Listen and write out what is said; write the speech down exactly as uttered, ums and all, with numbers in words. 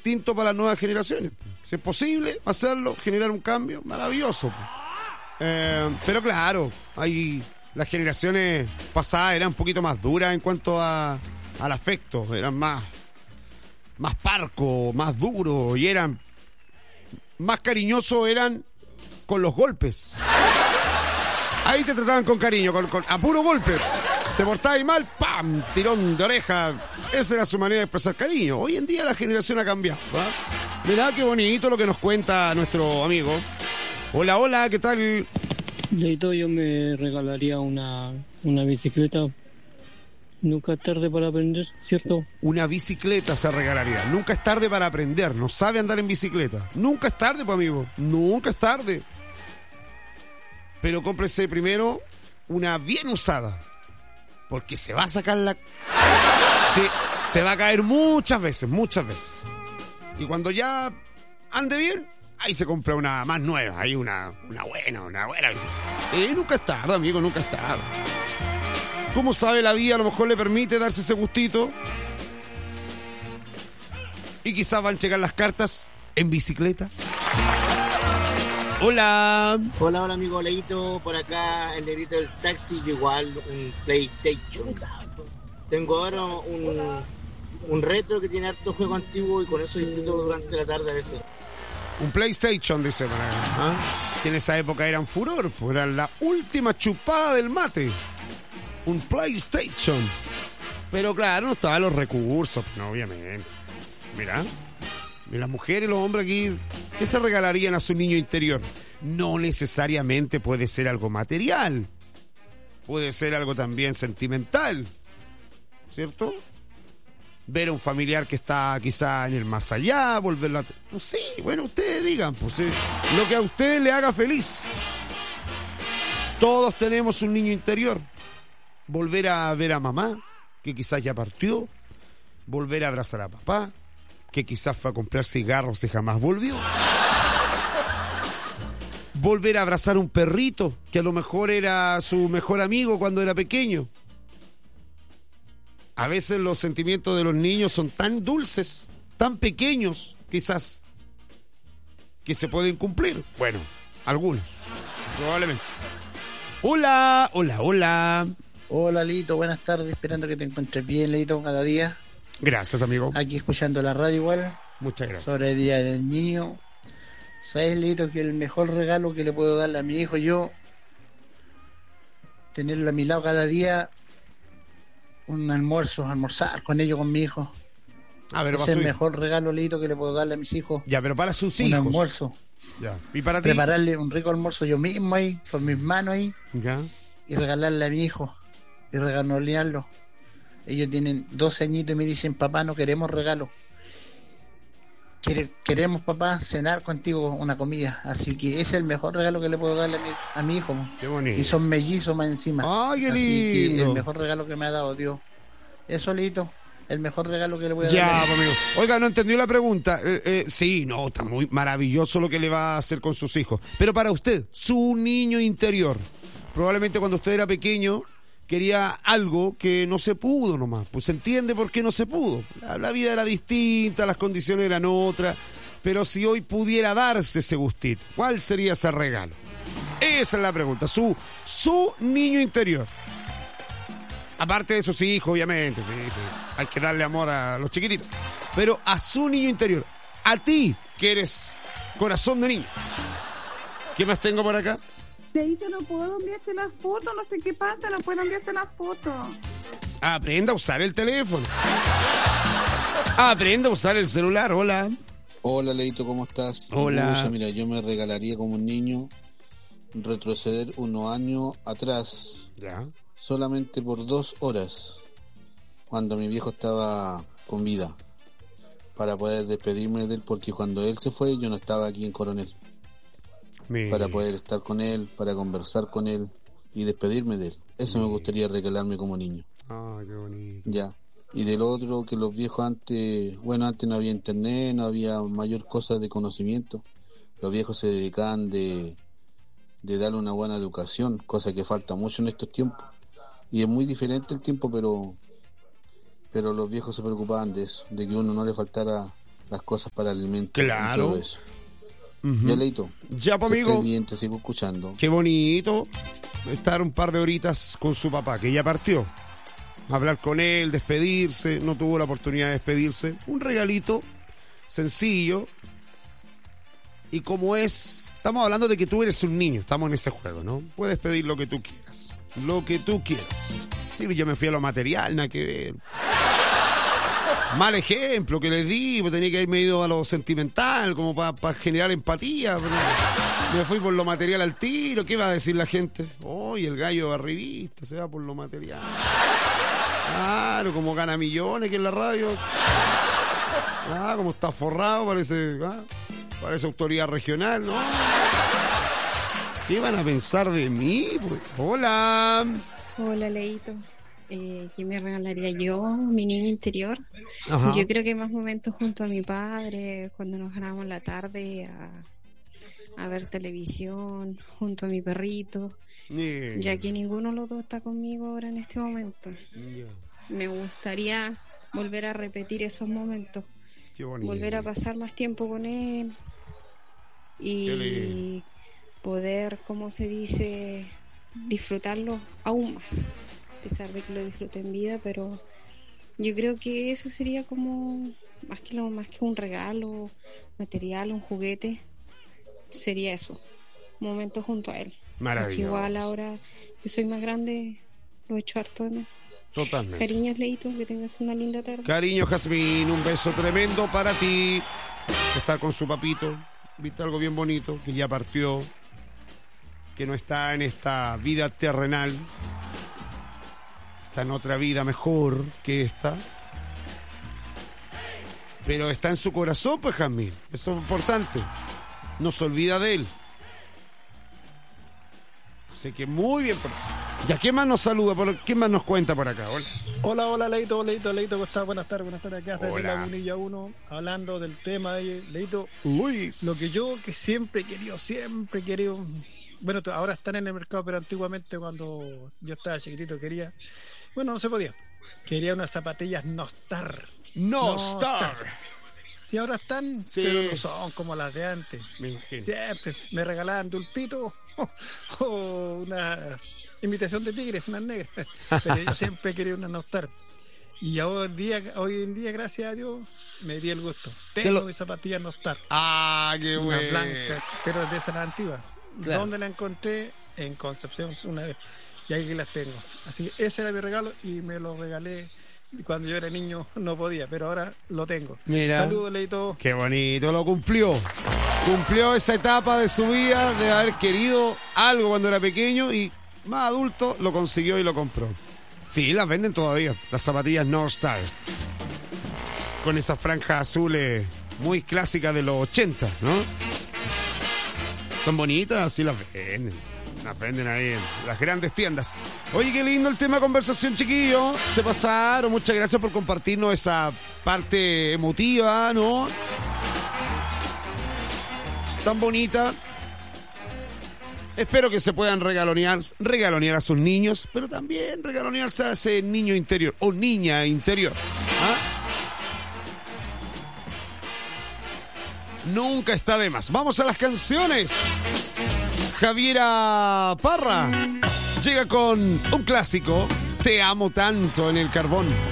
distinto para las nuevas generaciones. Si es posible hacerlo, generar un cambio, maravilloso. Eh, pero claro, hay, las generaciones pasadas eran un poquito más duras en cuanto a, al afecto, eran más, más parcos, más duros y eran más cariñosos, eran con los golpes. Ahí te trataban con cariño, con, con, a puro golpe. Te portabas mal, ¡pam! Tirón de oreja. Esa era su manera de expresar cariño. Hoy en día la generación ha cambiado, ¿verdad? Mirá qué bonito lo que nos cuenta nuestro amigo. Hola, hola, ¿qué tal? Leito, yo me regalaría una, una bicicleta. Nunca es tarde para aprender, ¿cierto? Una bicicleta se regalaría. Nunca es tarde para aprender. No sabe andar en bicicleta. Nunca es tarde, pues, amigo. Nunca es tarde. Pero cómprese primero una bien usada. Porque se va a sacar la... Sí, se va a caer muchas veces, muchas veces. Y cuando ya ande bien, ahí se compra una más nueva. Ahí una, una buena, una buena bicicleta. Sí, nunca es tarde, amigo, nunca es tarde. ¿Cómo sabe la vida? A lo mejor le permite darse ese gustito. Y quizás van a llegar las cartas en bicicleta. Hola. Hola, hola amigo Leito, por acá el negrito del taxi, igual un PlayStation. Tengo ahora un, un retro que tiene harto juego antiguo y con eso disfruto durante la tarde a veces. Un PlayStation, dice para acá, ¿ah? Que en esa época eran furor, pues era la última chupada del mate. Un PlayStation. Pero claro, no estaban los recursos, no, obviamente. Mirá. Y las mujeres, los hombres aquí, ¿qué se regalarían a su niño interior? No necesariamente puede ser algo material. Puede ser algo también sentimental. ¿Cierto? Ver a un familiar que está quizá en el más allá, volverlo a... No sé, bueno, ustedes digan, pues eh, lo que a ustedes le haga feliz. Todos tenemos un niño interior. Volver a ver a mamá, que quizás ya partió. Volver a abrazar a papá, que quizás fue a comprar cigarros y jamás volvió. Volver a abrazar un perrito, que a lo mejor era su mejor amigo cuando era pequeño. A veces los sentimientos de los niños son tan dulces, tan pequeños, quizás, que se pueden cumplir. Bueno, algunos, probablemente. Hola, hola, hola. Hola, Lito, buenas tardes, esperando que te encuentres bien, Lito, cada día. Gracias, amigo. Aquí escuchando la radio igual. Muchas gracias. Sobre el Día del Niño. ¿Sabes, Lito, que el mejor regalo que le puedo darle a mi hijo yo, tenerlo a mi lado cada día, un almuerzo, almorzar con ellos, con mi hijo? Ah, pero es el mejor regalo, Lito, que le puedo darle a mis hijos. Ya, pero para sus un hijos. Un almuerzo. Ya. ¿Y para ti? Prepararle un rico almuerzo yo mismo ahí, con mis manos ahí. Ya. Y regalarle a mi hijo. Y regalonearlo. Ellos tienen doce añitos y me dicen, papá, no queremos regalo. Queremos, papá, cenar contigo una comida. Así que ese es el mejor regalo que le puedo darle a mi, a mi hijo. Qué bonito. Y son mellizos más encima. ¡Ay, qué Así lindo! que el mejor regalo que me ha dado Dios. Eso, Lito, el mejor regalo que le voy a dar. Ya, pues, amigo. Oiga, no entendió la pregunta. Eh, eh, sí, no, está muy maravilloso lo que le va a hacer con sus hijos. Pero para usted, su niño interior, probablemente cuando usted era pequeño quería algo que no se pudo nomás. Pues se entiende por qué no se pudo. La, la vida era distinta, las condiciones eran otras. Pero si hoy pudiera darse ese gustito, ¿cuál sería ese regalo? Esa es la pregunta. Su, su niño interior. Aparte de sus hijos, obviamente. Sí, sí. Hay que darle amor a los chiquititos. Pero a su niño interior. A ti, que eres corazón de niño. ¿Qué más tengo por acá? Leito, no puedo enviarte la foto, no sé qué pasa, no puedo enviarte la foto. Aprenda a usar el teléfono. Aprenda a usar el celular, hola. Hola, Leito, ¿cómo estás? Hola. Uy, mira, yo me regalaría como un niño retroceder unos años atrás. Ya. Solamente por dos horas, cuando mi viejo estaba con vida, para poder despedirme de él, porque cuando él se fue, yo no estaba aquí en Coronel. Mi... Para poder estar con él, para conversar con él y despedirme de él. Eso Mi... me gustaría regalarme como niño. Ah, qué bonito. Ya. Y del otro, que los viejos antes, bueno, antes no había internet, no había mayor cosa de conocimiento. Los viejos se dedicaban de, de darle una buena educación, cosa que falta mucho en estos tiempos. Y es muy diferente el tiempo, pero pero los viejos se preocupaban de eso, de que uno no le faltara las cosas para alimentos Claro. y todo eso. Uh-huh. Ya, Leito. Ya, pues, Que esté amigo. bien, te sigo escuchando. Qué bonito estar un par de horitas con su papá, que ya partió. Hablar con él, despedirse, no tuvo la oportunidad de despedirse. Un regalito sencillo. Y como es, estamos hablando de que tú eres un niño, estamos en ese juego, ¿no? Puedes pedir lo que tú quieras, lo que tú quieras. Sí, yo me fui a lo material, nada que ver. Mal ejemplo que les di, pues tenía que haberme ido a lo sentimental, como para pa generar empatía. Pero me fui por lo material al tiro, ¿qué va a decir la gente? Oye, el gallo arribista se va por lo material. Claro, como gana millones que en la radio. Ah, como está forrado, parece... Ah. Parece autoridad regional, ¿no? ¿Qué van a pensar de mí? Pues, hola. Hola, Leito. Eh, ¿Qué me regalaría yo? Mi niño interior. Ajá. Yo creo que más momentos junto a mi padre, cuando nos ganamos la tarde a, a ver televisión, junto a mi perrito, Yeah. ya que ninguno de los dos está conmigo ahora en este momento. Yeah. Me gustaría volver a repetir esos momentos, Qué bonito. volver a pasar más tiempo con él y poder, como se dice, disfrutarlo aún más, a pesar de que lo disfruté en vida, pero yo creo que eso sería como más que lo más que un regalo material, un juguete, sería eso, un momento junto a él. Maravilloso. Porque igual ahora que soy más grande lo echo harto de menos. Totalmente. Cariños, Leito, que tengas una linda tarde. Cariño, Jazmín, un beso tremendo para ti. Estar con su papito. Viste algo bien bonito, que ya partió, que no está en esta vida terrenal, está en otra vida mejor que esta, pero está en su corazón, pues, Jazmín. Eso es importante. No se olvida de él. Así que muy bien por eso. ¿Ya quién más nos saluda? Por, ¿Quién más nos cuenta por acá? Hola. Hola, hola, Leito, Leito, Leito, ¿cómo estás? Buenas tardes, buenas tardes. Acá desde Hola. la Unilla uno, hablando del tema de Leito. Luis. Lo que yo que siempre he querido, siempre he querido. Bueno, ahora están en el mercado, pero antiguamente cuando yo estaba chiquitito quería. Bueno, no se podía. Quería unas zapatillas Nostar. No Star. Sí, ahora están, Sí. pero no son como las de antes. Me imagino. Siempre me regalaban dulpito o una imitación de tigres, unas negras. Pero yo siempre quería una Nostar. Y hoy en día, hoy en día, gracias a Dios, me di el gusto. Tengo lo- mis zapatillas Nostar. Ah, qué Una bueno. blanca, pero de esas antiguas. Claro. ¿Dónde la encontré? En Concepción, una vez. Y ahí las tengo. Así que ese era mi regalo y me lo regalé. Y cuando yo era niño no podía, pero ahora lo tengo. Mira. Saludos, Leito. Qué bonito, lo cumplió. Cumplió esa etapa de su vida de haber querido algo cuando era pequeño y más adulto lo consiguió y lo compró. Sí, las venden todavía, las zapatillas North Star. Con esas franjas azules muy clásicas de los ochenta, ¿no? Son bonitas, sí las venden. Las venden ahí en las grandes tiendas. Oye, qué lindo el tema de conversación, chiquillo. Se pasaron. Muchas gracias por compartirnos esa parte emotiva, ¿no? Tan bonita. Espero que se puedan regalonear, regalonear a sus niños, pero también regalonearse a ese niño interior o niña interior. ¿Ah? Nunca está de más. Vamos a las canciones. Javiera Parra llega con un clásico, Te amo tanto, en el carbón.